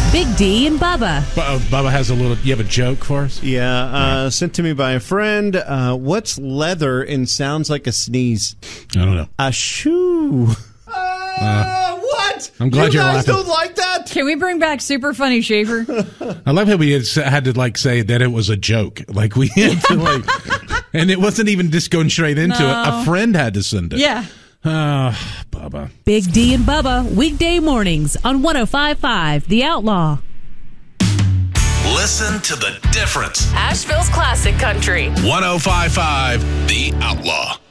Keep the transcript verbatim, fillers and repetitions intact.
Big D and Bubba. Uh, Bubba has a little. You have a joke for us? Yeah, uh, sent to me by a friend. Uh, what's leather and sounds like a sneeze? I don't know. A shoe. Uh, what? I'm glad you you're guys laughing. don't like that? Can we bring back Super Funny Schaefer? I love how we had, had to like say that it was a joke. Like we had to like, and it wasn't even just going straight into No. it. A friend had to send it. Yeah. Ah, Bubba. Big D and Bubba, weekday mornings on one oh five point five The Outlaw. Listen to the difference. Asheville's classic country. one oh five point five The Outlaw.